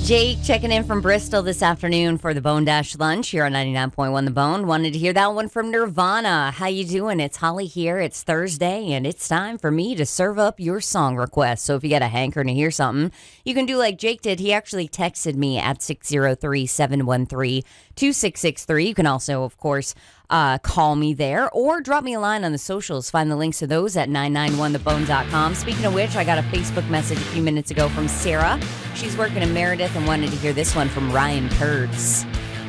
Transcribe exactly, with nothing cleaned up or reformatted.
Jake checking in from Bristol this afternoon for the Bone Dash Lunch here on ninety-nine point one The Bone. Wanted to hear that one from Nirvana. How you doing? It's Holly here. It's Thursday, and it's time for me to serve up your song requests. So if you got a hankering to hear something, you can do like Jake did. He actually texted me at six oh three, seven one three, two six six three. You can also, of course, Uh, call me there or drop me a line on the socials. Find the links to those at nine nine one the bone dot com. Speaking of which, I got a Facebook message a few minutes ago from Sarah. She's working in Meredith and wanted to hear this one from Ryan Kurtz.